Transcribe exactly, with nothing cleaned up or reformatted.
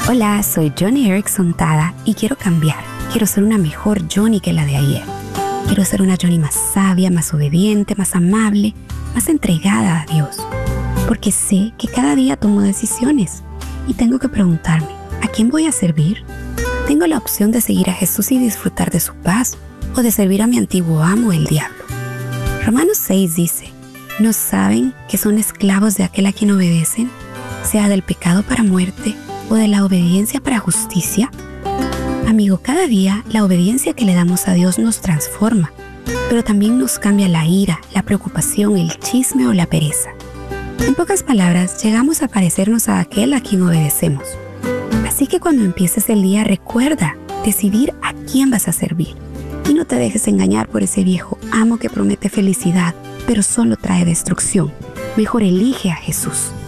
Hola, soy Joni Eareckson Tada y quiero cambiar. Quiero ser una mejor Joni que la de ayer. Quiero ser una Joni más sabia, más obediente, más amable, más entregada a Dios. Porque sé que cada día tomo decisiones y tengo que preguntarme, ¿a quién voy a servir? Tengo la opción de seguir a Jesús y disfrutar de su paz o de servir a mi antiguo amo, el diablo. Romanos seis dice, ¿no saben que son esclavos de aquel a quien obedecen, sea del pecado para muerte o de la obediencia para justicia? Amigo, cada día la obediencia que le damos a Dios nos transforma, pero también nos cambia la ira, la preocupación, el chisme o la pereza. En pocas palabras, llegamos a parecernos a aquel a quien obedecemos. Así que cuando empieces el día, recuerda decidir a quién vas a servir. Y no te dejes engañar por ese viejo amo que promete felicidad, pero solo trae destrucción. Mejor elige a Jesús.